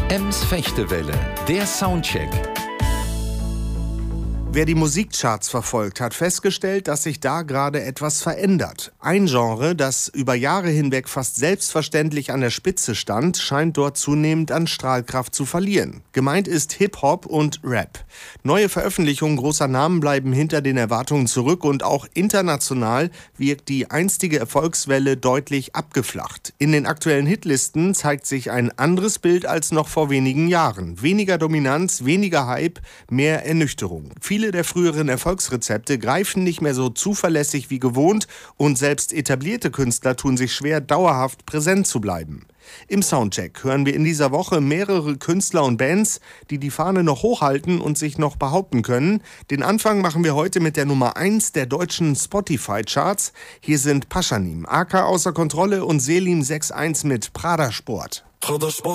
Ems Fechtewelle, der Soundcheck. Wer die Musikcharts verfolgt, hat festgestellt, dass sich da gerade etwas verändert. Ein Genre, das über Jahre hinweg fast selbstverständlich an der Spitze stand, scheint dort zunehmend an Strahlkraft zu verlieren. Gemeint ist Hip-Hop und Rap. Neue Veröffentlichungen großer Namen bleiben hinter den Erwartungen zurück und auch international wirkt die einstige Erfolgswelle deutlich abgeflacht. In den aktuellen Hitlisten zeigt sich ein anderes Bild als noch vor wenigen Jahren. Weniger Dominanz, weniger Hype, mehr Ernüchterung. Viele der früheren Erfolgsrezepte greifen nicht mehr so zuverlässig wie gewohnt und selbst etablierte Künstler tun sich schwer, dauerhaft präsent zu bleiben. Im Soundcheck hören wir in dieser Woche mehrere Künstler und Bands, die die Fahne noch hochhalten und sich noch behaupten können. Den Anfang machen wir heute mit der Nummer 1 der deutschen Spotify-Charts. Hier sind Pashanim, AK Außer Kontrolle und Selim 6.1 mit Prada Sport.